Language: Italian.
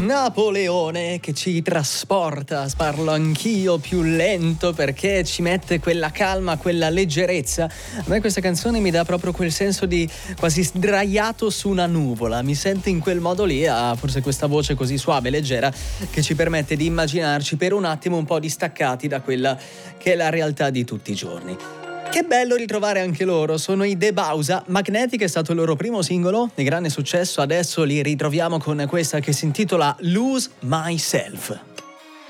Napoleone che ci trasporta, parlo anch'io più lento perché ci mette quella calma, quella leggerezza. A me questa canzone mi dà proprio quel senso di quasi sdraiato su una nuvola, mi sento in quel modo lì, ha forse questa voce così suave e leggera che ci permette di immaginarci per un attimo un po' distaccati da quella che è la realtà di tutti i giorni. Che bello ritrovare anche loro, sono i The Bausa. Magnetic è stato il loro primo singolo di grande successo, adesso li ritroviamo con questa che si intitola Lose Myself.